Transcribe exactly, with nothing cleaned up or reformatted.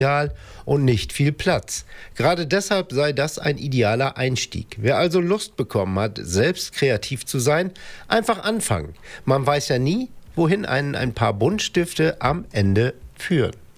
und nicht viel Platz. Gerade deshalb sei das ein idealer Einstieg. Wer also Lust bekommen hat, selbst kreativ zu sein, einfach anfangen. Man weiß ja nie, wohin einen ein paar Buntstifte am Ende führen.